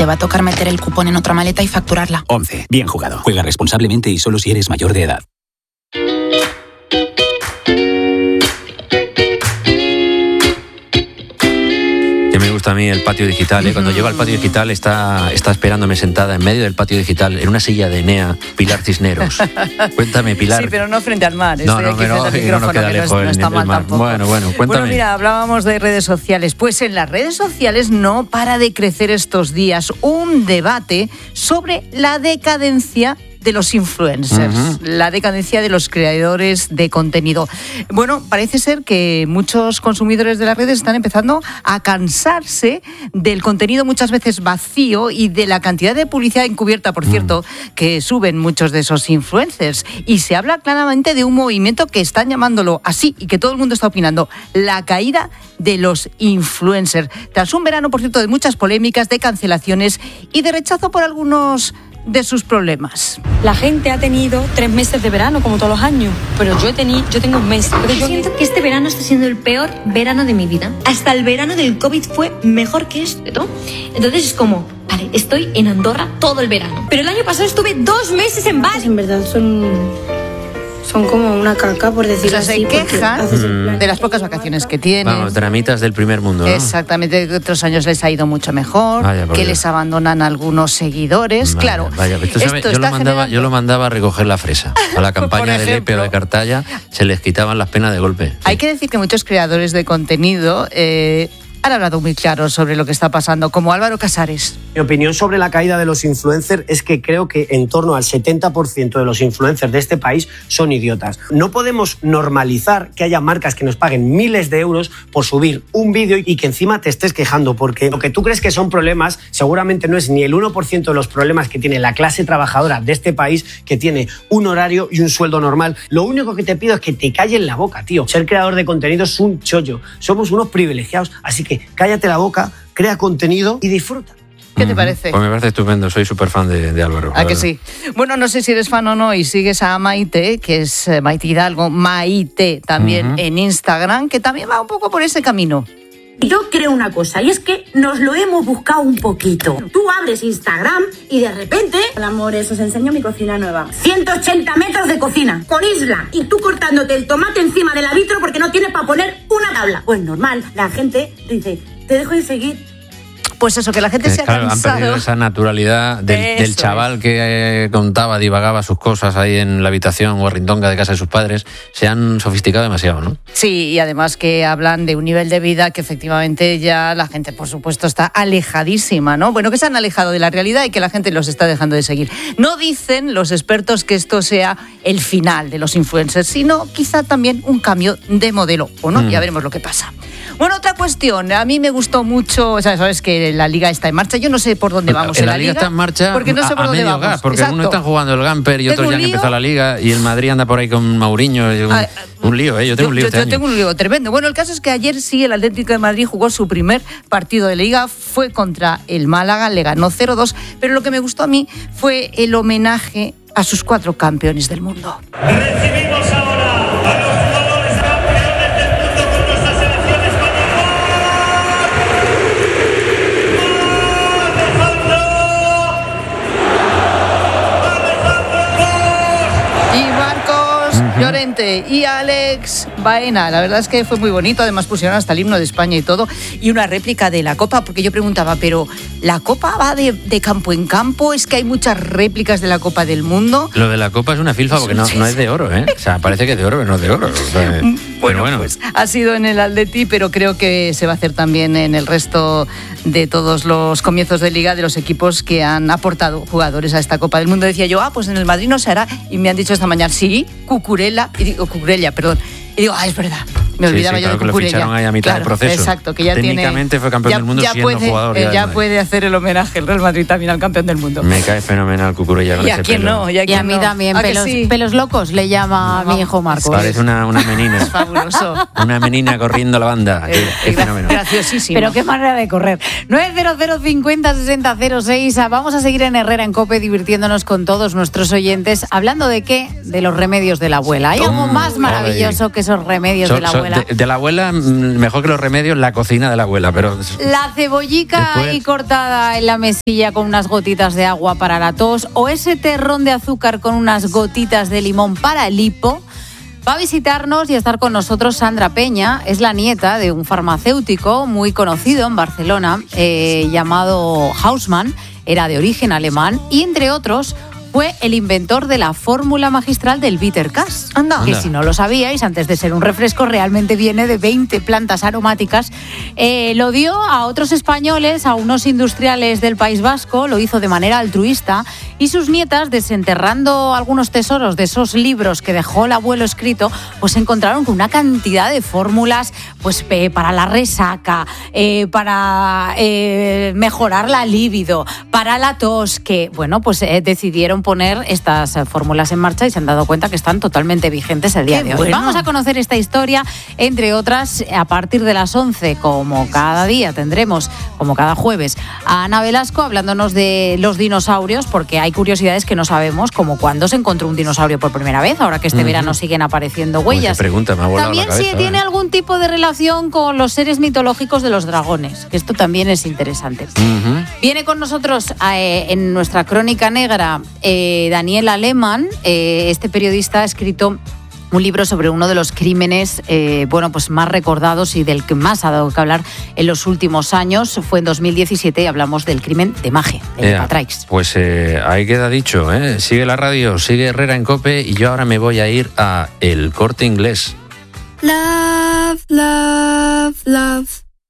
Te va a tocar meter el cupón en otra maleta y facturarla. 11. Bien jugado. Juega responsablemente y solo si eres mayor de edad. Que me gusta a mí el patio digital, ¿eh? Cuando llego al patio digital está esperándome sentada en medio del patio digital en una silla de Enea, Pilar Cisneros. Cuéntame, Pilar. Sí, pero no frente al mar. No queda lejos no está mal mar. tampoco. Bueno, cuéntame. Bueno, mira, hablábamos de redes sociales. Pues en las redes sociales no para de crecer estos días un debate sobre la decadencia de los influencers, la decadencia de los creadores de contenido. Bueno, parece ser que muchos consumidores de las redes están empezando a cansarse del contenido muchas veces vacío y de la cantidad de publicidad encubierta, por cierto, que suben muchos de esos influencers. Y se habla claramente de un movimiento que están llamándolo así y que todo el mundo está opinando: la caída de los influencers. Tras un verano, por cierto, de muchas polémicas, de cancelaciones y de rechazo por algunos de sus problemas. La gente ha tenido 3 meses de verano, como todos los años, pero yo tengo un mes. Pero yo siento que este verano está siendo el peor verano de mi vida. Hasta el verano del COVID fue mejor que este, ¿no? Entonces es como, vale, estoy en Andorra todo el verano, pero el año pasado estuve 2 meses en Bali. En verdad son como una caca, por decirlo así. Se quejan de las pocas vacaciones que tienen. Vamos, dramitas del primer mundo, ¿no? Exactamente, que otros años les ha ido mucho mejor, que les abandonan algunos seguidores. Claro, yo lo mandaba a recoger la fresa. A la campaña de Lepe o de Cartaya se les quitaban las penas de golpe. Hay que decir que muchos creadores de contenido han hablado muy claro sobre lo que está pasando, como Álvaro Casares. Mi opinión sobre la caída de los influencers es que creo que en torno al 70% de los influencers de este país son idiotas. No podemos normalizar que haya marcas que nos paguen miles de euros por subir un vídeo y que encima te estés quejando, porque lo que tú crees que son problemas seguramente no es ni el 1% de los problemas que tiene la clase trabajadora de este país, que tiene un horario y un sueldo normal. Lo único que te pido es que te calles la boca, tío. Ser creador de contenido es un chollo. Somos unos privilegiados, así que cállate la boca, crea contenido y disfruta. ¿Qué te parece? Pues me parece estupendo, soy súper fan de Álvaro. ¿A que sí? Bueno, no sé si eres fan o no y sigues a Maite, que es Maite Hidalgo, Maite también en Instagram, que también va un poco por ese camino. Yo creo una cosa, y es que nos lo hemos buscado un poquito. Tú abres Instagram y de repente... Hola, amores, os enseño mi cocina nueva. 180 metros de cocina, con isla, y tú cortándote el tomate encima del vitro porque no tienes para poner una tabla. Pues normal, la gente dice, te dejo de seguir. Pues eso, que la gente se ha cansado. Han perdido esa naturalidad del chaval que contaba, divagaba sus cosas ahí en la habitación o rindonga de casa de sus padres. Se han sofisticado demasiado, ¿no? Sí, y además que hablan de un nivel de vida que efectivamente ya la gente, por supuesto, está alejadísima, ¿no? Bueno, que se han alejado de la realidad y que la gente los está dejando de seguir. No dicen los expertos que esto sea el final de los influencers, sino quizá también un cambio de modelo, ¿o no? Ya veremos lo que pasa. Bueno, otra cuestión. A mí me gustó mucho, o sea, sabes que la Liga está en marcha. Yo no sé por dónde vamos en la Liga. Está en marcha porque no sé por dónde vamos. Porque uno está jugando el Gamper y otros ya han empezado la Liga y el Madrid anda por ahí con Mourinho. Un lío, ¿eh? Yo tengo un lío. Yo tengo un lío tremendo. Bueno, el caso es que ayer sí el Atlético de Madrid jugó su primer partido de Liga. Fue contra el Málaga, le ganó 0-2. Pero lo que me gustó a mí fue el homenaje a sus 4 campeones del mundo. Recibimos ahora a los jugadores campeones del mundo con nuestra selección española. Y Marcos Llorente y Alex Baena. La verdad es que fue muy bonito. Además pusieron hasta el himno de España y todo. Y una réplica de la Copa, porque yo preguntaba, ¿pero la Copa va de campo en campo? ¿Es que hay muchas réplicas de la Copa del Mundo? Lo de la Copa es una filfa porque no es de oro, ¿eh? O sea, parece que es de oro, pero no es de oro. O sea, bueno, pues ha sido en el Atleti, pero creo que se va a hacer también en el resto de todos los comienzos de Liga de los equipos que han aportado jugadores a esta Copa del Mundo. Decía yo, pues en el Madrid no se hará. Y me han dicho esta mañana, sí, Cucurella, perdón. Y digo, es verdad. Me olvidaba yo de Cucurella. Que lo ficharon ahí a mitad del proceso. Exacto, que ya técnicamente fue campeón del mundo siendo jugador. Ya puede hacer el homenaje el Real Madrid también al campeón del mundo. Me cae fenomenal Cucurella con ese pelo. Y a mí también. Pelos locos le llama a mi hijo Marcos. Parece una menina. Es fabuloso. Una menina corriendo la banda. Qué fenómeno. Graciosísimo. Pero qué manera de correr. 900 50 60 06. Vamos a seguir en Herrera en COPE divirtiéndonos con todos nuestros oyentes. ¿Hablando de qué? De los remedios de la abuela. Hay algo más maravilloso que esos remedios de la abuela. abuela. De la abuela, mejor que los remedios, la cocina de la abuela, pero... La cebollica Después... ahí cortada en la mesilla con unas gotitas de agua para la tos, o ese terrón de azúcar con unas gotitas de limón para el hipo. Va a visitarnos y a estar con nosotros Sandra Peña. Es la nieta de un farmacéutico muy conocido en Barcelona, llamado Haussmann. Era de origen alemán y, entre otros, fue el inventor de la fórmula magistral del Bitterkass. Anda. Que si no lo sabíais, antes de ser un refresco, realmente viene de 20 plantas aromáticas. Lo dio a otros españoles, a unos industriales del País Vasco, lo hizo de manera altruista, y sus nietas, desenterrando algunos tesoros de esos libros que dejó el abuelo escrito, pues se encontraron con una cantidad de fórmulas pues para la resaca, para mejorar la libido, para la tos, que bueno, pues decidieron poner estas fórmulas en marcha y se han dado cuenta que están totalmente vigentes el día de hoy. Bueno. Vamos a conocer esta historia, entre otras, a partir de las 11, como cada día tendremos, como cada jueves, a Ana Velasco hablándonos de los dinosaurios, porque hay curiosidades que no sabemos, como cuándo se encontró un dinosaurio por primera vez, ahora que este verano siguen apareciendo huellas. Pregunta, me ha volado También la cabeza, si tiene algún tipo de relación con los seres mitológicos de los dragones, que esto también es interesante. Viene con nosotros en nuestra crónica negra Daniel Alemán. Este periodista ha escrito un libro sobre uno de los crímenes pues más recordados y del que más ha dado que hablar en los últimos años. Fue en 2017 y hablamos del crimen de Maje, de Patraix. Pues ahí queda dicho, ¿eh? Sigue la radio, sigue Herrera en COPE, y yo ahora me voy a ir a El Corte Inglés. Love, love, love.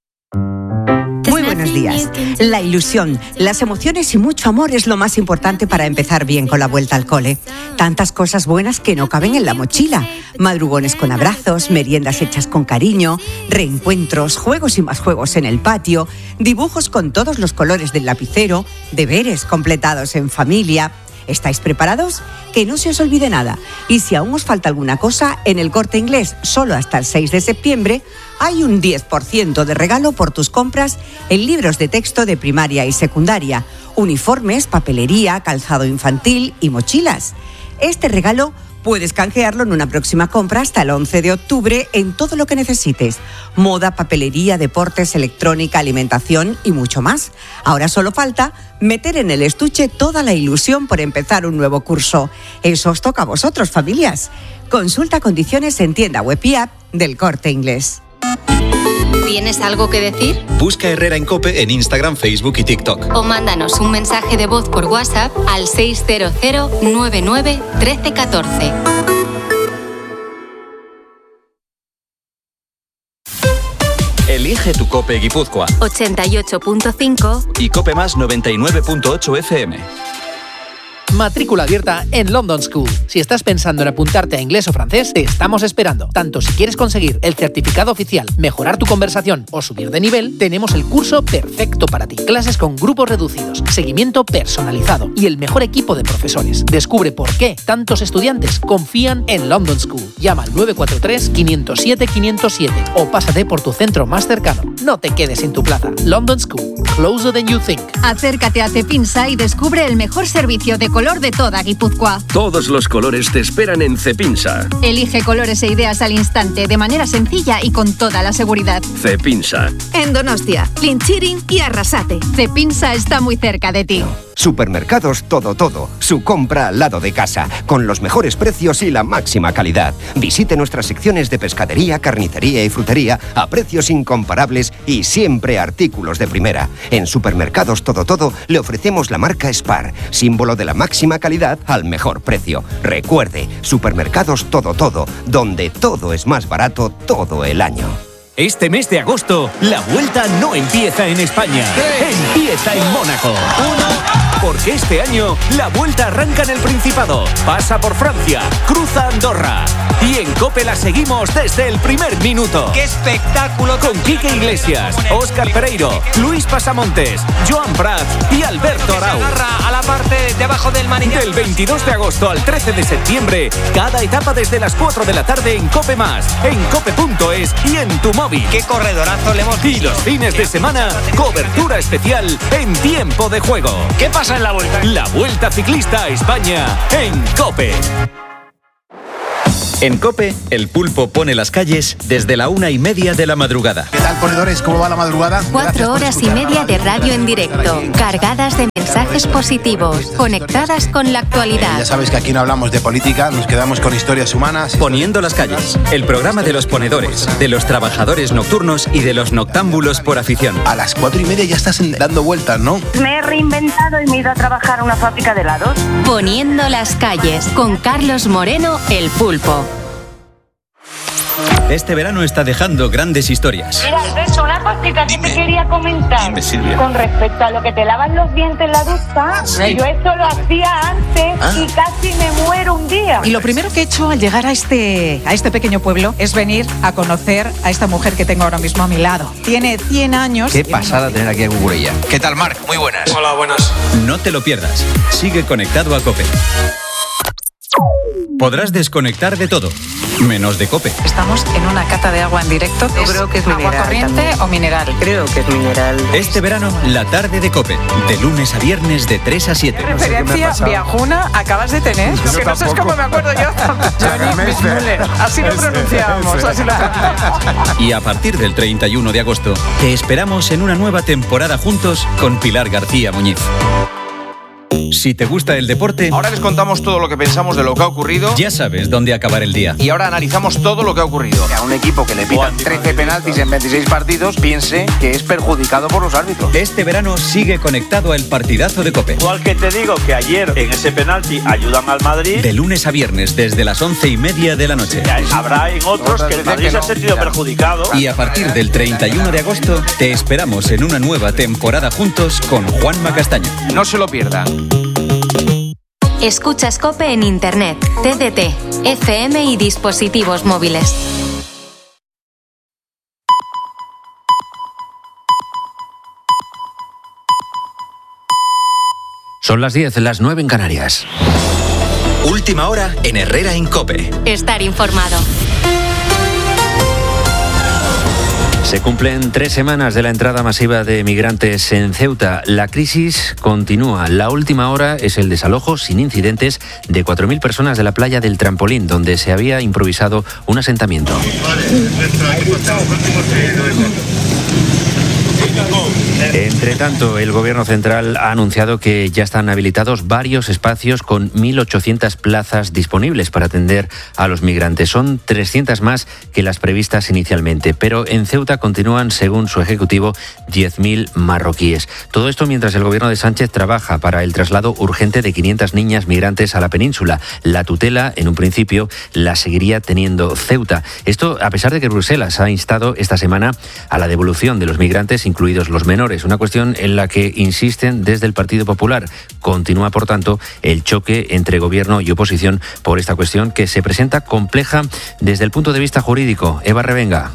Muy buenos días. La ilusión, las emociones y mucho amor es lo más importante para empezar bien con la vuelta al cole. Tantas cosas buenas que no caben en la mochila. Madrugones con abrazos, meriendas hechas con cariño, reencuentros, juegos y más juegos en el patio, dibujos con todos los colores del lapicero, deberes completados en familia. ¿Estáis preparados? Que no se os olvide nada. Y si aún os falta alguna cosa, en El Corte Inglés, solo hasta el 6 de septiembre, hay un 10% de regalo por tus compras en libros de texto de primaria y secundaria, uniformes, papelería, calzado infantil y mochilas. Este regalo puedes canjearlo en una próxima compra hasta el 11 de octubre en todo lo que necesites. Moda, papelería, deportes, electrónica, alimentación y mucho más. Ahora solo falta meter en el estuche toda la ilusión por empezar un nuevo curso. Eso os toca a vosotros, familias. Consulta condiciones en tienda web y app del Corte Inglés. ¿Tienes algo que decir? Busca Herrera en COPE en Instagram, Facebook y TikTok. O mándanos un mensaje de voz por WhatsApp al 600 99 13 14. Elige tu COPE Guipúzcoa 88.5 y COPE Más 99.8 FM. Matrícula abierta en London School. Si estás pensando en apuntarte a inglés o francés, te estamos esperando. Tanto si quieres conseguir el certificado oficial, mejorar tu conversación o subir de nivel, tenemos el curso perfecto para ti. Clases con grupos reducidos, seguimiento personalizado y el mejor equipo de profesores. Descubre por qué tantos estudiantes confían en London School. Llama al 943-507-507 o pásate por tu centro más cercano. No te quedes sin tu plaza. London School. Closer than you think. Acércate a Cepinsa y descubre el mejor servicio de color de toda Guipúzcoa. Todos los colores te esperan en Cepinsa. Elige colores e ideas al instante, de manera sencilla y con toda la seguridad. Cepinsa. En Donostia, Linchirin y Arrasate. Cepinsa está muy cerca de ti. Supermercados Todo Todo, su compra al lado de casa, con los mejores precios y la máxima calidad. Visite nuestras secciones de pescadería, carnicería y frutería a precios incomparables y siempre artículos de primera. En Supermercados Todo Todo le ofrecemos la marca Spar, símbolo de la máxima calidad al mejor precio. Recuerde, Supermercados Todo Todo, donde todo es más barato todo el año. Este mes de agosto, la vuelta no empieza en España, empieza en Mónaco. Porque este año, la vuelta arranca en el Principado, pasa por Francia, cruza Andorra. Y en COPE la seguimos desde el primer minuto. ¡Qué espectáculo! Con Quique Iglesias, Óscar Pereiro, Luis Pasamontes, Joan Prats y Alberto Arau. A la parte de abajo del manillar. Del 22 de agosto al 13 de septiembre, cada etapa desde las 4 de la tarde en COPE+, en cope.es y en tu móvil. ¡Qué corredorazo le hemos visto! Y los fines de semana, cobertura especial en tiempo de juego. ¿Qué pasa en la vuelta? La Vuelta Ciclista a España en COPE. En COPE, el pulpo pone las calles desde la 1:30 de la madrugada. ¿Qué tal, ponedores? ¿Cómo va la madrugada? 4 horas y media de radio en directo, cargadas de mensajes positivos, conectadas con la actualidad. Ya sabes que aquí no hablamos de política, nos quedamos con historias humanas. Poniendo las calles, el programa de los ponedores, de los trabajadores nocturnos y de los noctámbulos por afición. A las 4:30 ya estás dando vueltas, ¿no? Me he reinventado y me he ido a trabajar a una fábrica de helados. Poniendo las calles, con Carlos Moreno, el pulpo. Este verano está dejando grandes historias. Mira, Alberto, una cosita que te quería comentar. Dime, Silvia. Con respecto a lo que te lavan los dientes en la ducha, Sí. yo esto lo hacía antes y casi me muero un día. Y lo primero que he hecho al llegar a este pequeño pueblo es venir a conocer a esta mujer que tengo ahora mismo a mi lado. Tiene 100 años. Qué pasada tener aquí a Cucurella. ¿Qué tal, Marc? Muy buenas. Hola, buenas. No te lo pierdas. Sigue conectado a COPE. Podrás desconectar de todo, menos de COPE. Estamos en una cata de agua en directo. Yo creo que es agua corriente o mineral. Creo que es mineral. Este verano, la tarde de COPE, de lunes a viernes de 3 a 7. ¿Qué referencia viajuna acabas de tener? Yo que no sé tampoco. cómo me acuerdo yo. Johnny Müller. Así lo pronunciamos. Así lo pronunciamos. Y a partir del 31 de agosto, te esperamos en una nueva temporada juntos con Pilar García Muñiz. Si te gusta el deporte, Ahora les contamos todo lo que pensamos de lo que ha ocurrido ya sabes dónde acabar el día. y ahora analizamos todo lo que ha ocurrido. Que a un equipo que le pitan 13 penaltis en 26 partidos piense que es perjudicado por los árbitros. Este verano sigue conectado al partidazo de COPE. Igual que te digo que ayer en ese penalti ayudan al Madrid, De lunes a viernes desde las 11:30 de la noche. habrá en otros que el Madrid se ha sentido perjudicado. Y a partir del 31 de agosto, te esperamos en una nueva temporada juntos con Juanma Castaño. No se lo pierdan. Escuchas COPE en Internet, TDT, FM y dispositivos móviles. Son las 10, las 9 en Canarias. Última hora en Herrera en COPE. Estar informado. Se cumplen 3 semanas de la entrada masiva de migrantes en Ceuta. La crisis continúa. La última hora es el desalojo sin incidentes de 4.000 personas de la playa del Trampolín, donde se había improvisado un asentamiento. Entre tanto, el Gobierno central ha anunciado que ya están habilitados varios espacios con 1.800 plazas disponibles para atender a los migrantes. Son 300 más que las previstas inicialmente, pero en Ceuta continúan, según su ejecutivo, 10.000 marroquíes. Todo esto mientras el Gobierno de Sánchez trabaja para el traslado urgente de 500 niñas migrantes a la península. La tutela, en un principio, la seguiría teniendo Ceuta. Esto a pesar de que Bruselas ha instado esta semana a la devolución de los migrantes, incluidos los menores, una cuestión en la que insisten desde el Partido Popular. Continúa, por tanto, el choque entre gobierno y oposición por esta cuestión que se presenta compleja desde el punto de vista jurídico. Eva Revenga.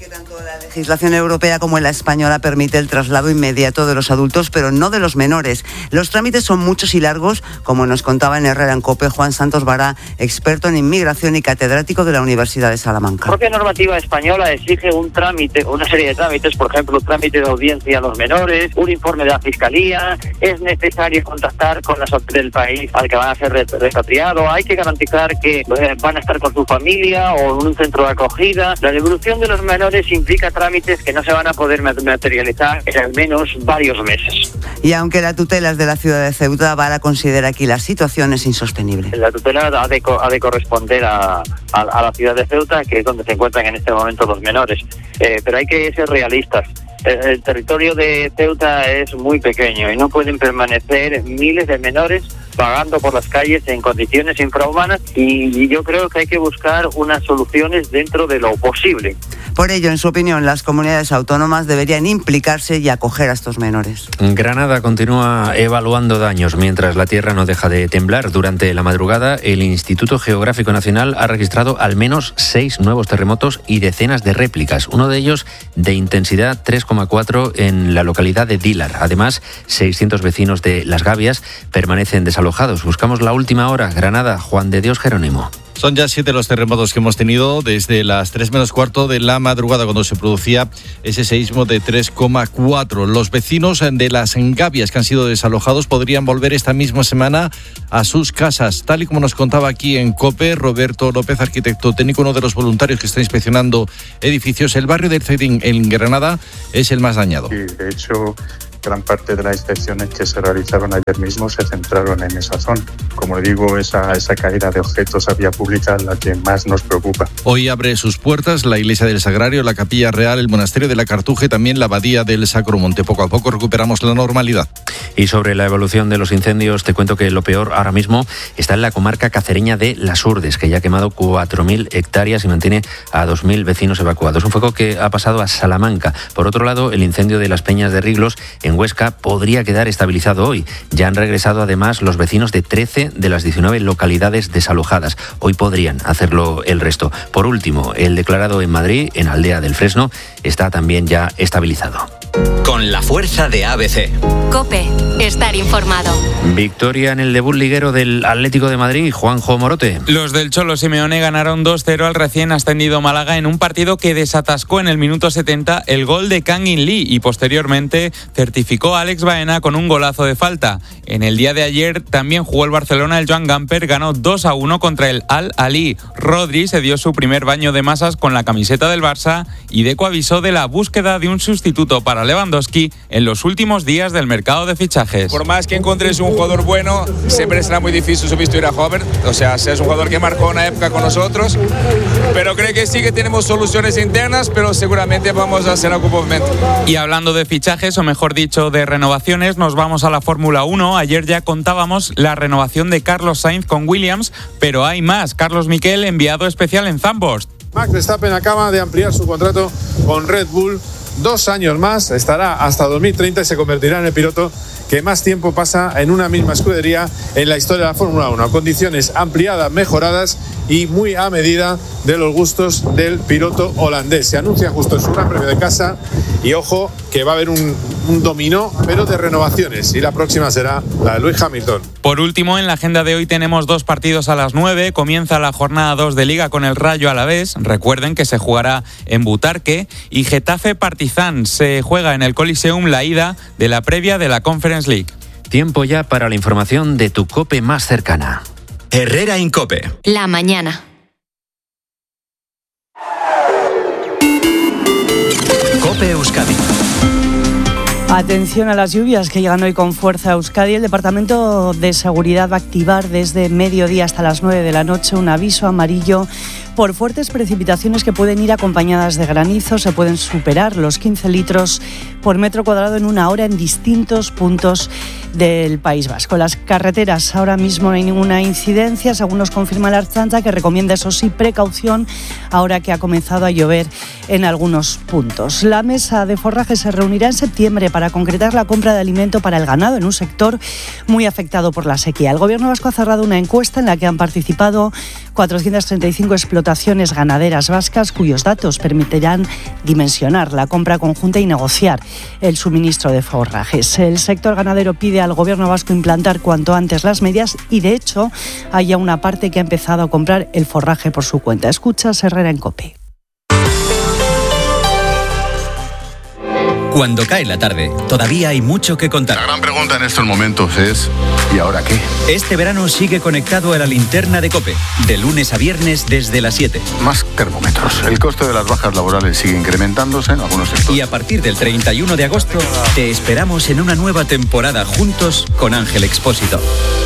La legislación europea como la española permite el traslado inmediato de los adultos, pero no de los menores. Los trámites son muchos y largos, como nos contaba en Herrera en COPE Juan Santos Vara, experto en inmigración y catedrático de la Universidad de Salamanca. La propia normativa española exige un trámite, una serie de trámites, por ejemplo, trámite de audiencia a los menores, un informe de la Fiscalía, es necesario contactar con las autoridades del país al que van a ser repatriados, hay que garantizar que van a estar con su familia o en un centro de acogida. La devolución de los menores implica trámites que no se van a poder materializar en al menos varios meses. Y aunque la tutela es de la ciudad de Ceuta, Vara considera aquí la situación es insostenible. La tutela ha de corresponder a la ciudad de Ceuta, que es donde se encuentran en este momento los menores. Pero hay que ser realistas. El territorio de Ceuta es muy pequeño y no pueden permanecer miles de menores vagando por las calles en condiciones infrahumanas, y yo creo que hay que buscar unas soluciones dentro de lo posible. Por ello, en su opinión, las comunidades autónomas deberían implicarse y acoger a estos menores. Granada continúa evaluando daños mientras la tierra no deja de temblar. Durante la madrugada, el Instituto Geográfico Nacional ha registrado al menos 6 nuevos terremotos y decenas de réplicas, uno de ellos de intensidad 3,4 en la localidad de Dílar. Además, 600 vecinos de Las Gavias permanecen desalojados. Buscamos la última hora. Granada, Juan de Dios Jerónimo. Son ya 7 los terremotos que hemos tenido desde las 3 menos cuarto de la madrugada, cuando se producía ese seísmo de 3,4. Los vecinos de las Gavias que han sido desalojados podrían volver esta misma semana a sus casas, tal y como nos contaba aquí en COPE Roberto López, arquitecto técnico, uno de los voluntarios que está inspeccionando edificios. El barrio del Cedín en Granada es el más dañado. Sí, de hecho, gran parte de las inspecciones que se realizaron ayer mismo se centraron en esa zona. Como digo, esa caída de objetos a vía pública es la que más nos preocupa. Hoy abre sus puertas la iglesia del Sagrario, la Capilla Real, el monasterio de la Cartuja y también la abadía del Sacromonte. Poco a poco recuperamos la normalidad. Y sobre la evolución de los incendios, te cuento que lo peor ahora mismo está en la comarca cacereña de Las Urdes, que ya ha quemado 4.000 hectáreas y mantiene a 2.000 vecinos evacuados. Un fuego que ha pasado a Salamanca. Por otro lado, el incendio de las Peñas de Riglos en Huesca podría quedar estabilizado hoy. Ya han regresado además los vecinos de 13 de las 19 localidades desalojadas. Hoy podrían hacerlo el resto. Por último, el declarado en Madrid, en Aldea del Fresno, está también ya estabilizado. Con la fuerza de ABC. COPE, estar informado. Victoria en el debut liguero del Atlético de Madrid, Juanjo Morote. Los del Cholo Simeone ganaron 2-0 al recién ascendido Málaga en un partido que desatascó en el minuto 70 el gol de Kang In Lee y posteriormente certificó a Alex Baena con un golazo de falta. En el día de ayer también jugó el Barcelona, el Joan Gamper ganó 2-1 contra el Al-Ahly. Rodri se dio su primer baño de masas con la camiseta del Barça y Deco avisó de la búsqueda de un sustituto para Lewandowski en los últimos días del mercado de fichajes. Por más que encuentres un jugador bueno, siempre será muy difícil sustituir a Havertz. O sea, es un jugador que marcó una época con nosotros, pero creo que sí que tenemos soluciones internas, pero seguramente vamos a hacer algún movimiento. Y hablando de fichajes, o mejor dicho, de renovaciones, nos vamos a la Fórmula 1. Ayer ya contábamos la renovación de Carlos Sainz con Williams, pero hay más. Carlos Miquel, enviado especial en Zandvoort. Max Verstappen acaba de ampliar su contrato con Red Bull 2 años más, estará hasta 2030 y se convertirá en el piloto que más tiempo pasa en una misma escudería en la historia de la Fórmula 1. Condiciones ampliadas, mejoradas y muy a medida de los gustos del piloto holandés. Se anuncia justo en su Gran Premio de casa y ojo que va a haber un dominó, pero de renovaciones, y la próxima será la de Lewis Hamilton. Por último, en la agenda de hoy tenemos 2 partidos a las 9. Comienza la jornada 2 de Liga con el Rayo Alavés. Recuerden que se jugará en Butarque. Y Getafe Partizan se juega en el Coliseum la ida de la previa de la Conference League. Tiempo ya para la información de tu COPE más cercana. Herrera en COPE. La mañana. COPE Euskadi. Atención a las lluvias que llegan hoy con fuerza a Euskadi. El Departamento de Seguridad va a activar desde mediodía hasta las 9 de la noche un aviso amarillo por fuertes precipitaciones que pueden ir acompañadas de granizo. Se pueden superar los 15 litros por metro cuadrado en una hora en distintos puntos del País Vasco. Las carreteras ahora mismo no hay ninguna incidencia, según nos confirma la Ertzaintza, que recomienda, eso sí, precaución ahora que ha comenzado a llover en algunos puntos. La mesa de forraje se reunirá en septiembre para concretar la compra de alimento para el ganado en un sector muy afectado por la sequía. El Gobierno vasco ha cerrado una encuesta en la que han participado 435 explotaciones ganaderas vascas, cuyos datos permitirán dimensionar la compra conjunta y negociar el suministro de forrajes. El sector ganadero pide al Gobierno vasco implantar cuanto antes las medidas y, de hecho, hay ya una parte que ha empezado a comprar el forraje por su cuenta. Escuchas Herrera en COPE. Cuando cae la tarde, todavía hay mucho que contar. La gran pregunta en estos momentos es ¿y ahora qué? Este verano sigue conectado a la linterna de COPE, de lunes a viernes desde las 7. Más termómetros. El coste de las bajas laborales sigue incrementándose en algunos sectores. Y a partir del 31 de agosto, te esperamos en una nueva temporada juntos con Ángel Expósito.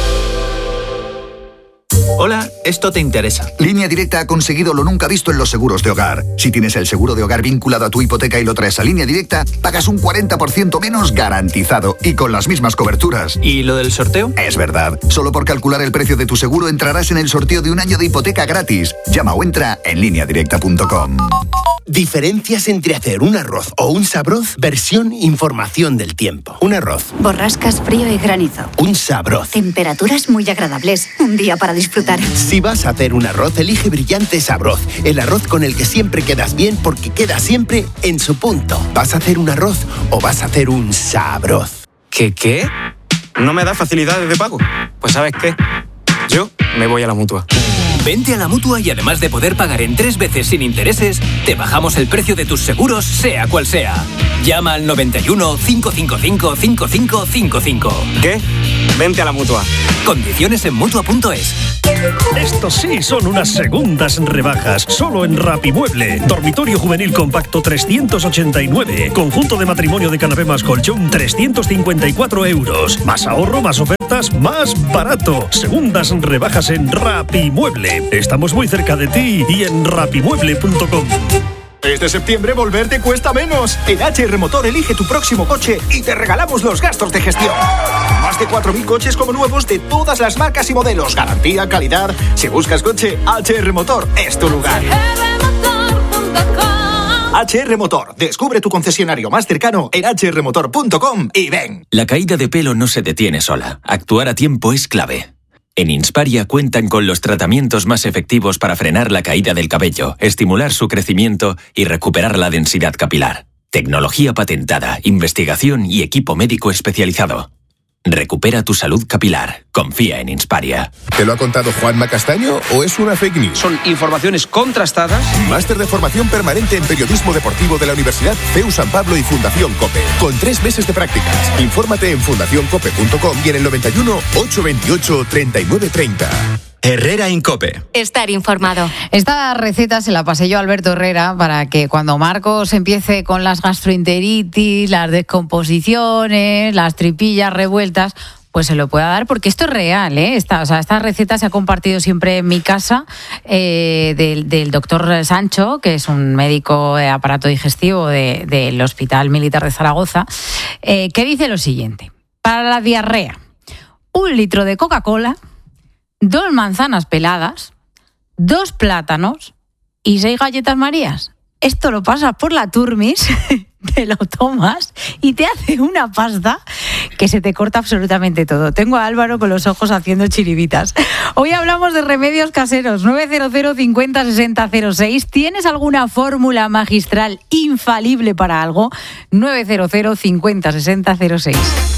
Hola, esto te interesa. Línea Directa ha conseguido lo nunca visto en los seguros de hogar. Si tienes el seguro de hogar vinculado a tu hipoteca y lo traes a Línea Directa, pagas un 40% menos garantizado y con las mismas coberturas. ¿Y lo del sorteo? Es verdad. Solo por calcular el precio de tu seguro entrarás en el sorteo de un año de hipoteca gratis. Llama o entra en lineadirecta.com. Diferencias entre hacer un arroz o un sabroz, versión información del tiempo. Un arroz. Borrascas, frío y granizo. Un sabroz. Temperaturas muy agradables. Un día para disfrutar. Si vas a hacer un arroz, elige Brillante Sabroz. El arroz con el que siempre quedas bien porque queda siempre en su punto. ¿Vas a hacer un arroz o vas a hacer un sabroz? ¿Qué? ¿No me da facilidades de pago? Pues ¿sabes qué? Yo me voy a la Mutua. Vente a la Mutua y además de poder pagar en 3 veces sin intereses, te bajamos el precio de tus seguros, sea cual sea. Llama al 91 555 5555. ¿Qué? Vente a la Mutua. Condiciones en Mutua.es. Estos sí son unas segundas rebajas, solo en Rapimueble. Dormitorio juvenil compacto 389. Conjunto de matrimonio de canapé más colchón 354 euros. Más ahorro, más ofertas, más barato. Segundas rebajas en Rapimueble. Estamos muy cerca de ti y en rapimueble.com. Este septiembre volver te cuesta menos. En HR Motor elige tu próximo coche y te regalamos los gastos de gestión. Más de 4.000 coches como nuevos de todas las marcas y modelos. Garantía, calidad. Si buscas coche, HR Motor es tu lugar. HR Motor. Descubre tu concesionario más cercano en hrmotor.com y ven. La caída de pelo no se detiene sola. Actuar a tiempo es clave. En Insparia cuentan con los tratamientos más efectivos para frenar la caída del cabello, estimular su crecimiento y recuperar la densidad capilar. Tecnología patentada, investigación y equipo médico especializado. Recupera tu salud capilar. Confía en Insparia. ¿Te lo ha contado Juanma Castaño o es una fake news? Son informaciones contrastadas. Máster de formación permanente en periodismo deportivo de la Universidad CEU San Pablo y Fundación COPE. Con 3 meses de prácticas. Infórmate en fundacioncope.com y en el 91 828 3930. Herrera Incope. Estar informado. Esta receta se la pasé yo a Alberto Herrera para que cuando Marcos empiece con las gastroenteritis, las descomposiciones, las tripillas revueltas, pues se lo pueda dar, porque esto es real, ¿eh? Esta receta se ha compartido siempre en mi casa del doctor Sancho, que es un médico de aparato digestivo del Hospital Militar de Zaragoza, que dice lo siguiente: para la diarrea, 1 litro de Coca-Cola, 2 manzanas peladas, 2 plátanos y 6 galletas Marías. Esto lo pasas por la Turmis, te lo tomas y te hace una pasta que se te corta absolutamente todo. Tengo a Álvaro con los ojos haciendo chiribitas. Hoy hablamos de remedios caseros. 900 50 60 06. ¿Tienes alguna fórmula magistral infalible para algo? 900 50 60 06.